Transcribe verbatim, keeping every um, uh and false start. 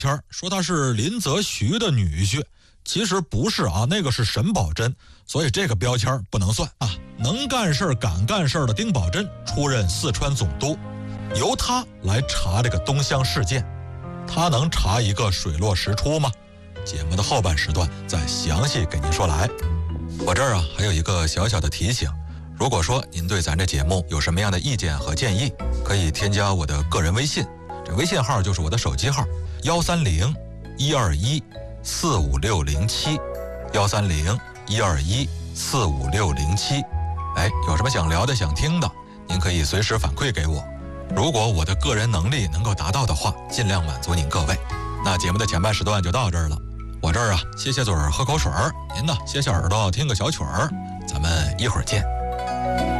片说他是林则徐的女婿，其实不是啊，那个是沈葆桢，所以这个标签不能算啊。能干事敢干事的丁宝桢出任四川总督，由他来查这个东乡事件，他能查一个水落石出吗？节目的后半时段再详细给您说来。我这儿啊还有一个小小的提醒，如果说您对咱这节目有什么样的意见和建议，可以添加我的个人微信，这微信号就是我的手机号幺三零一二一四五六零七幺三零一二一四五六零七。哎，有什么想聊的想听的，您可以随时反馈给我，如果我的个人能力能够达到的话，尽量满足您各位。那节目的前半时段就到这儿了，我这儿啊歇歇嘴儿喝口水儿，您呢歇歇耳朵听个小曲儿，咱们一会儿见。